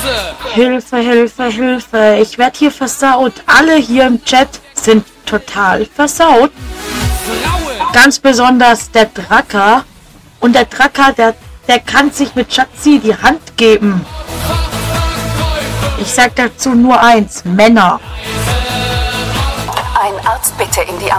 Hilfe, Hilfe, Hilfe. Ich werde hier versaut. Alle hier im Chat sind total versaut. Ganz besonders der Dracker. Und der Dracker, der kann sich mit Schatzi die Hand geben. Ich sag dazu nur eins. Männer. Ein Arzt bitte in die